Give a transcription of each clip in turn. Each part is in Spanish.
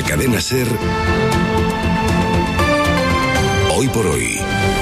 Cadena SER, Hoy por Hoy,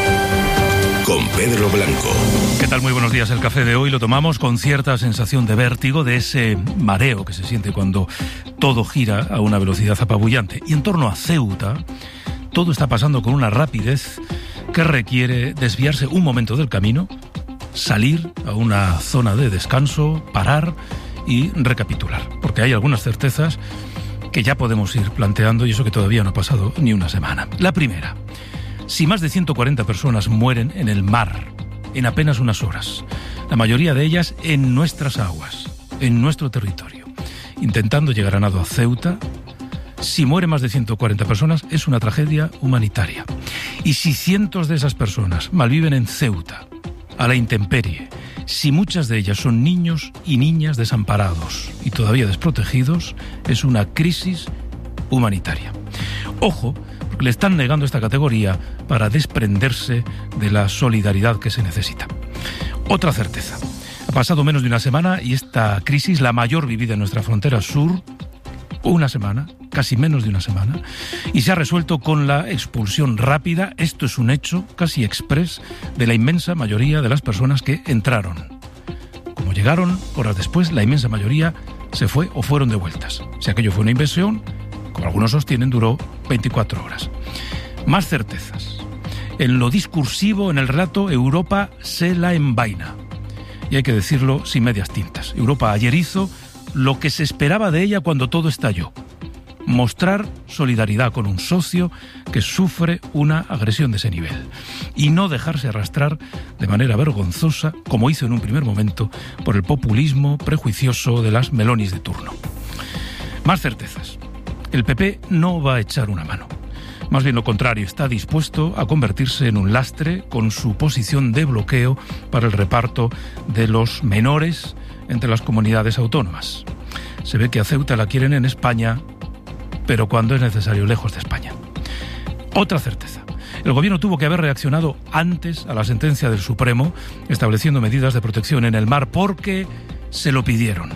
con Pedro Blanco. ¿Qué tal? Muy buenos días. El café de hoy lo tomamos con cierta sensación de vértigo, de ese mareo que se siente cuando todo gira a una velocidad apabullante. Y en torno a Ceuta, todo está pasando con una rapidez que requiere desviarse un momento del camino, salir a una zona de descanso, parar y recapitular. Porque hay algunas certezas que ya podemos ir planteando, y eso que todavía no ha pasado ni una semana. La primera: si más de 140 personas mueren en el mar en apenas unas horas, la mayoría de ellas en nuestras aguas, en nuestro territorio, intentando llegar a nado a Ceuta, si mueren más de 140 personas es una tragedia humanitaria. Y si cientos de esas personas malviven en Ceuta, a la intemperie, si muchas de ellas son niños y niñas desamparados y todavía desprotegidos, es una crisis humanitaria. Ojo, porque le están negando esta categoría para desprenderse de la solidaridad que se necesita. Otra certeza: ha pasado menos de una semana y esta crisis, la mayor vivida en nuestra frontera sur, una semana, casi menos de una semana, y se ha resuelto con la expulsión rápida, esto es un hecho casi exprés, de la inmensa mayoría de las personas que entraron. Como llegaron, horas después, la inmensa mayoría se fue o fueron devueltas. Si aquello fue una invasión, como algunos sostienen, duró 24 horas. Más certezas. En lo discursivo, en el relato, Europa se la envaina. Y hay que decirlo sin medias tintas. Europa ayer hizo lo que se esperaba de ella cuando todo estalló: mostrar solidaridad con un socio que sufre una agresión de ese nivel y no dejarse arrastrar de manera vergonzosa, como hizo en un primer momento, por el populismo prejuicioso de las Melonis de turno. Más certezas. El PP no va a echar una mano. Más bien lo contrario, está dispuesto a convertirse en un lastre con su posición de bloqueo para el reparto de los menores entre las comunidades autónomas. Se ve que a Ceuta la quieren en España, pero cuando es necesario lejos de España. Otra certeza: el gobierno tuvo que haber reaccionado antes a la sentencia del Supremo estableciendo medidas de protección en el mar porque se lo pidieron,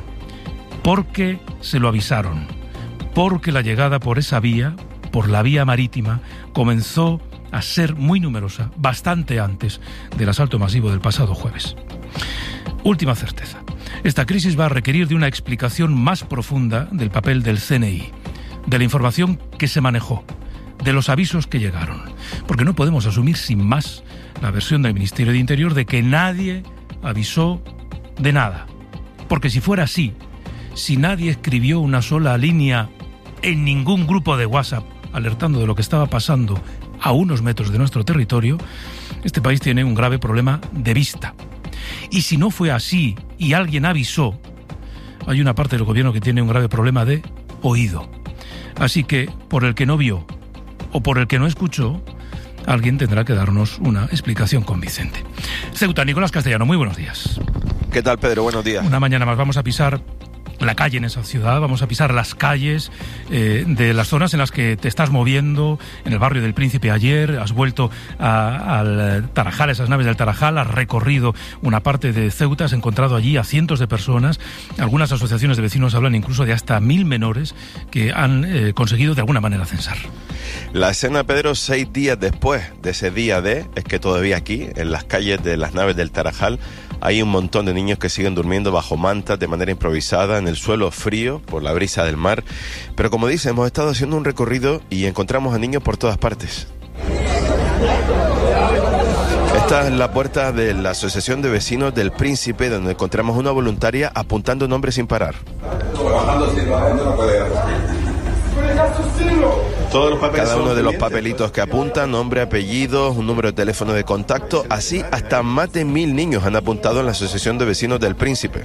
porque se lo avisaron, porque la llegada por esa vía, por la vía marítima, comenzó a ser muy numerosa bastante antes del asalto masivo del pasado jueves. Última certeza: esta crisis va a requerir de una explicación más profunda del papel del CNI, de la información que se manejó, de los avisos que llegaron, porque no podemos asumir sin más la versión del Ministerio de Interior de que nadie avisó de nada. Porque si fuera así, si nadie escribió una sola línea en ningún grupo de WhatsApp alertando de lo que estaba pasando a unos metros de nuestro territorio, este país tiene un grave problema de vista. Y si no fue así y alguien avisó, hay una parte del gobierno que tiene un grave problema de oído. Así que, por el que no vio o por el que no escuchó, alguien tendrá que darnos una explicación convincente. Ceuta, Nicolás Castellano, muy buenos días. ¿Qué tal, Pedro? Buenos días. Una mañana más vamos a pisar la calle en esa ciudad, vamos a pisar las calles de las zonas en las que te estás moviendo. En el barrio del Príncipe ayer has vuelto al Tarajal, esas naves del Tarajal, has recorrido una parte de Ceuta, has encontrado allí a cientos de personas. Algunas asociaciones de vecinos hablan incluso de hasta 1000 menores que han conseguido de alguna manera censar. La escena, Pedro, 6 días después de ese día D, es que todavía aquí, en las calles de las naves del Tarajal, hay un montón de niños que siguen durmiendo bajo mantas de manera improvisada en el suelo frío por la brisa del mar. Pero como dice, hemos estado haciendo un recorrido y encontramos a niños por todas partes. Esta es la puerta de la Asociación de Vecinos del Príncipe, donde encontramos una voluntaria apuntando nombres sin parar. Cada uno de los papelitos que apuntan, nombre, apellidos, un número de teléfono de contacto, así hasta más de 1000 niños han apuntado en la Asociación de Vecinos del Príncipe.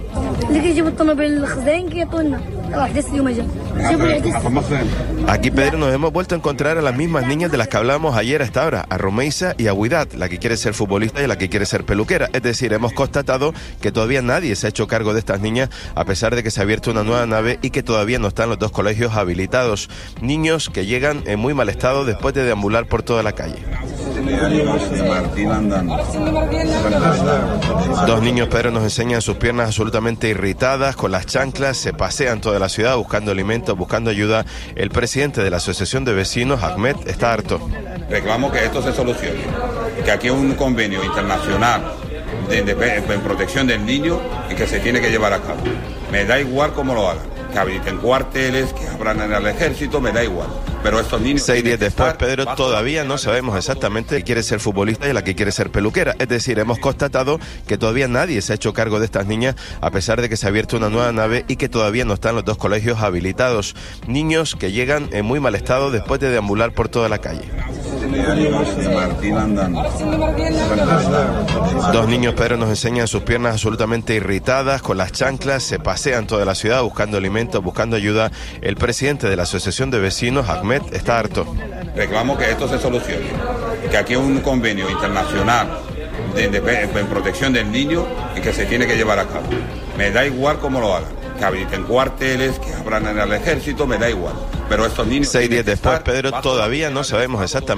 Aquí, Pedro, nos hemos vuelto a encontrar a las mismas niñas de las que hablábamos ayer a esta hora, a Romeisa y a Huidat, la que quiere ser futbolista y la que quiere ser peluquera. Es decir, hemos constatado que todavía nadie se ha hecho cargo de estas niñas, a pesar de que se ha abierto una nueva nave y que todavía no están los 2 colegios habilitados. Niños que llegan en muy mal estado después de deambular por toda la calle. Dos niños, Pedro, nos enseñan sus piernas absolutamente irritadas con las chanclas, se pasean toda la ciudad buscando alimentos, buscando ayuda. El presidente de la Asociación de Vecinos, Ahmed, está harto. Reclamo que esto se solucione, que aquí hay un convenio internacional en protección del niño y que se tiene que llevar a cabo. Me da igual cómo lo hagan, que habiliten cuarteles, que abran en el ejército, me da igual. Pero estos niños... 6 días después, Pedro, todavía no sabemos exactamente quién quiere ser futbolista y la que quiere ser peluquera. Es decir, hemos constatado que todavía nadie se ha hecho cargo de estas niñas, a pesar de que se ha abierto una nueva nave y que todavía no están los dos colegios habilitados. Niños que llegan en muy mal estado después de deambular por toda la calle. Dos niños, Pedro, nos enseñan sus piernas absolutamente irritadas con las chanclas, se pasean toda la ciudad buscando alimentos, buscando ayuda. El presidente de la Asociación de Vecinos, Ahmed, está harto. Reclamo que esto se solucione, que aquí hay un convenio internacional en protección del niño y que se tiene que llevar a cabo. Me da igual cómo lo hagan, que habiliten cuarteles, que abran en el ejército, me da igual. Pero estos niños... 6 días después, Pedro, todavía no sabemos exactamente